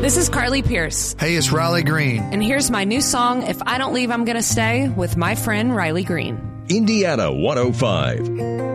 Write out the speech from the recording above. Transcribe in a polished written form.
This is Carly Pierce. Hey, it's Riley Green. And here's my new song, If I Don't Leave, I'm Gonna Stay, with my friend Riley Green. Indiana 105.